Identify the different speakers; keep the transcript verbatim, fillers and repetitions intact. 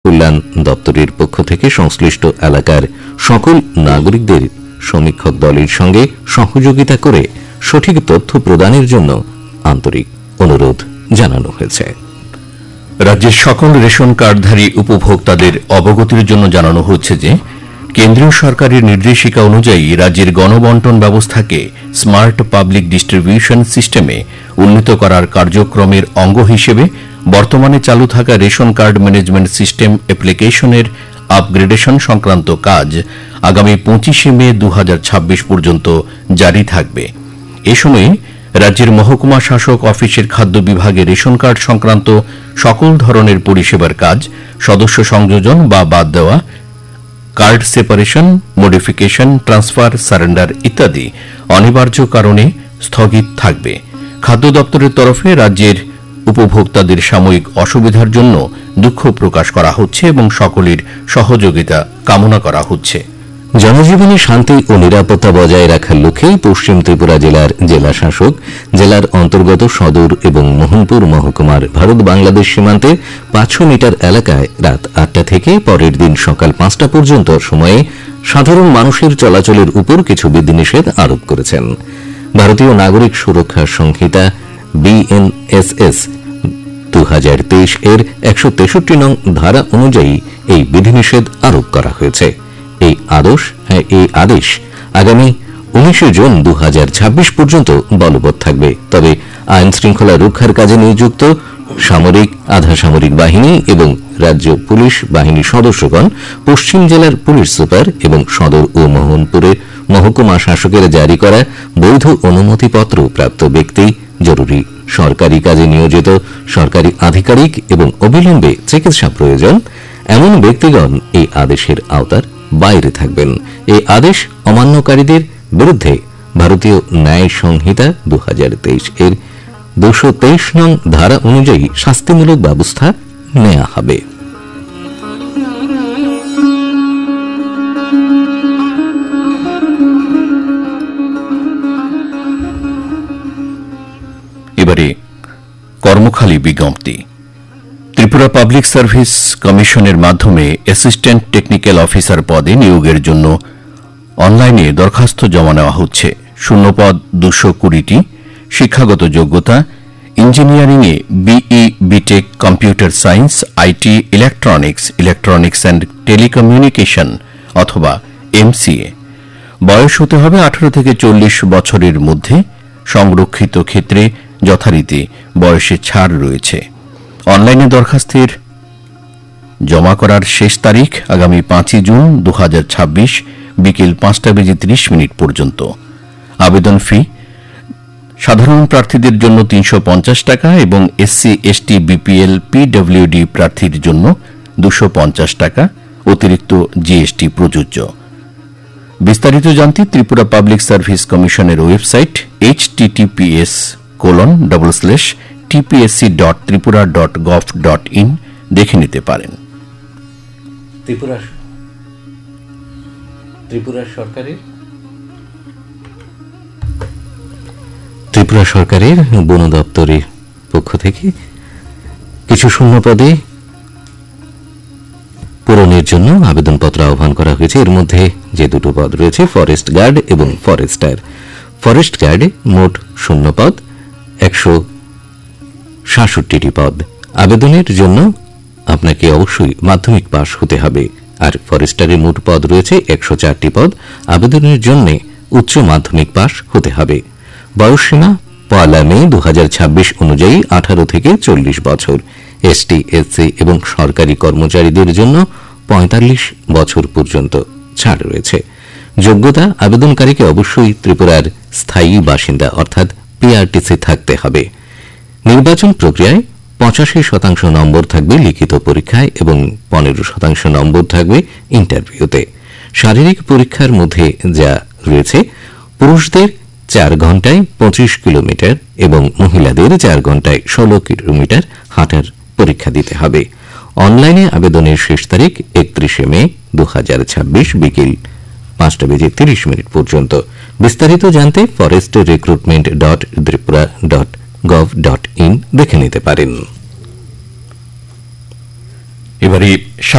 Speaker 1: কল্যাণ দপ্তরের পক্ষ থেকে সংশ্লিষ্ট এলাকার সকল নাগরিকদের সমীক্ষক দলের সঙ্গে সহযোগিতা করে সঠিক তথ্য প্রদানের জন্য আন্তরিক অনুরোধ জানানো হয়েছে।
Speaker 2: রাজ্যের সকল রেশন কার্ডধারী উপভোক্তাদের অবগতির জন্য জানানো হচ্ছে যে কেন্দ্রীয় সরকারের নির্দেশিকা অনুযায়ী রাজ্যের গণবণ্টন ব্যবস্থাকে স্মার্ট পাবলিক ডিস্ট্রিবিউশন সিস্টেমে উন্নীত করার কার্যক্রমের অঙ্গ হিসেবে বর্তমানে চালু থাকা রেশন কার্ড ম্যানেজমেন্ট সিস্টেম অ্যাপ্লিকেশনের আপগ্রেডেশন সংক্রান্ত কাজ আগামী পঁচিশে মে দু হাজার ছাব্বিশ পর্যন্ত জারি থাকবে। এ সময়ে রাজ্যের মহকুমা শাসক অফিসের খাদ্য বিভাগে রেশন কার্ড সংক্রান্ত সকল ধরনের পরিষেবার কাজ, সদস্য সংযোজন বা বাদ দেওয়া, card separation, modification, transfer, surrender ইত্যাদি অনিবার্য কারণে স্থগিত থাকবে। খাদ্য দপ্তরের তরফে রাজ্যের উপভোক্তাদের সাময়িক অসুবিধার জন্য দুঃখ প্রকাশ করা হচ্ছে এবং সকলের সহযোগিতা কামনা করা হচ্ছে।
Speaker 1: জনজীবনে শান্তি ও নিরাপত্তা বজায় রাখার লক্ষ্যে পশ্চিম ত্রিপুরা জেলার জেলা শাসক জেলার অন্তর্গত সদর এবং মোহনপুর মহকুমার ভারত বাংলাদেশ সীমান্তে পাঁচশো মিটার এলাকায় রাত আটটা থেকে পরের দিন সকাল পাঁচটা পর্যন্ত সময়ে সাধারণ মানুষের চলাচলের উপর কিছু বিধিনিষেধ আরোপ করেছেন। ভারতীয় নাগরিক সুরক্ষা সংহিতা বিএনএসএস দু হাজার তেইশ এর একশো তেষট্টি নং ধারা অনুযায়ী এই বিধিনিষেধ আরোপ করা হয়েছে। এই আদেশ এই আদেশ আগামী উনিশে জুন দু হাজার ছাব্বিশ পর্যন্ত বলবৎ থাকবে। তবে আইন শৃঙ্খলা রক্ষার কাজে নিযুক্ত সামরিক, আধা সামরিক বাহিনী এবং রাজ্য পুলিশ বাহিনীর সদস্যগণ, পশ্চিম জেলার পুলিশ সুপার এবং সদর ও মোহনপুরের মহকুমা শাসকের জারি করা বৈধ অনুমতিপত্র প্রাপ্ত ব্যক্তি, জরুরি সরকারি কাজে নিয়োজিত সরকারি আধিকারিক এবং অবিলম্বে চিকিৎসা প্রয়োজন এমন ব্যক্তিগণ এই আদেশের আওতার বাইরে থাকবেন। এই আদেশ অমান্যকারীদের বিরুদ্ধে ভারতীয় ন্যায় সংহিতা দু হাজার তেইশ এর দুশো তেইশ নং ধারা অনুযায়ী শাস্তিমূলক ব্যবস্থা নেওয়া হবে।
Speaker 2: এবারে কর্মখালী বিজ্ঞপ্তি। ত্রিপুরা পাবলিক সার্ভিস কমিশনের মাধ্যমে অ্যাসিস্ট্যান্ট টেকনিক্যাল অফিসার পদে নিয়োগের জন্য অনলাইনে দরখাস্ত জমা নেওয়া হচ্ছে। শূন্যপদ দুশো কুড়িটি। শিক্ষাগত যোগ্যতা ইঞ্জিনিয়ারিংয়ে BE, B Tech, computer science, IT, electronics, electronics and telecommunication অথবা এমসিএ। বয়স হতে হবে আঠারো থেকে চল্লিশ বছরের মধ্যে। সংরক্ষিত ক্ষেত্রে যথারীতি বয়সে ছাড় রয়েছে। অনলাইনে দরখাস্তের জমা করার শেষ তারিখ আগামী পাঁচই জুন দু হাজার ছাব্বিশ বিকেল পাঁচটা বেজে ত্রিশ মিনিট পর্যন্ত। আবেদন ফি সাধারণ প্রার্থীদের জন্য তিনশো পঞ্চাশ টাকা এবং এসসি, এসটি, বিপিএল, পিডব্লিউডি প্রার্থীর জন্য দুশো পঞ্চাশ টাকা। অতিরিক্ত জিএসটি প্রযোজ্য। বিস্তারিত জানতে ত্রিপুরা পাবলিক সার্ভিস কমিশনের website H TTPS colon double slash TPSC dot Tripura dot gov dot in দেখে নিতে পারেন।
Speaker 1: ত্রিপুরা ত্রিপুরা সরকারের ত্রিপুরা সরকারের বন দপ্তরের পক্ষ থেকে কিছু শূন্য পদে পূরণের জন্য আবেদনপত্র আহ্বান করা হয়েছে। এর মধ্যে যে দুটো পদ রয়েছে ফরেস্ট গার্ড এবং ফরেস্টার। ফরেস্ট গার্ডে মোট শূন্য পদ একশো সাতষট্টিটি পদ। আবেদনের জন্য আপনাকে অবশ্যই মাধ্যমিক পাশ হতে হবে। আর ফরেস্টারের মোট পদ রয়েছে একশো চারটি পদ। আবেদনের জন্য উচ্চ মাধ্যমিক পাশ হতে হবে। বয়সসীমা পয়লা মে দু হাজার ছাব্বিশ অনুযায়ী আঠারো থেকে চল্লিশ বছর। এসটি, এসসি এবং সরকারি কর্মচারীদের জন্য পঁয়তাল্লিশ বছর পর্যন্ত ছাড় রয়েছে। যোগ্যতা আবেদনকারীকে অবশ্যই ত্রিপুরার স্থায়ী বাসিন্দা অর্থাৎ পিআরটিসি থাকতে হবে। নির্বাচন প্রক্রিয়ায় পঁচাশি শতাংশ নম্বর থাকবে লিখিত পরীক্ষায় এবং পনেরো শতাংশ নম্বর থাকবে ইন্টারভিউতে। শারীরিক পরীক্ষার মধ্যে যা রয়েছে, পুরুষদের চার ঘন্টায় পঁচিশ কিলোমিটার এবং মহিলাদের চার ঘন্টায় ষোলো কিলোমিটার হাঁটার পরীক্ষা দিতে হবে। অনলাইনে আবেদনের শেষ তারিখ একত্রিশে মে দু হাজার ছাব্বিশ বিকেল পাঁচটা বেজে তিরিশ মিনিট পর্যন্ত। বিস্তারিত জানতে forest recruitment dot Tripura dot gov dot in দেখে নিতে পারেন।
Speaker 2: এবারে